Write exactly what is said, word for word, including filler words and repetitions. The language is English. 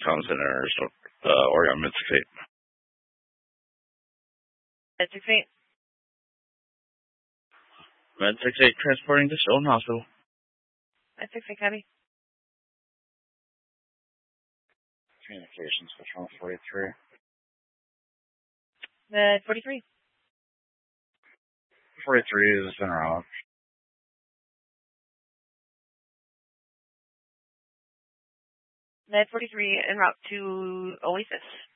Comm Center, uh, Oregon Med six eight. Med six eight. Med six eight transporting to Stoughton Hospital. Med six eight, copy. Communications Patrol forty-three. Med forty-three. forty-three is en route. Med forty-three en route to Oasis.